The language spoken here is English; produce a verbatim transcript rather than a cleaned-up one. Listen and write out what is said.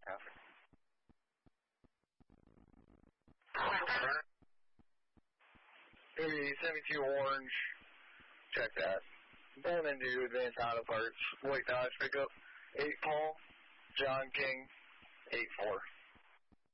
Copy. Maybe seventy-two Orange. Check that. Going into Advanced Auto Parts. White Dodge pickup. eight Paul. John King. eight four.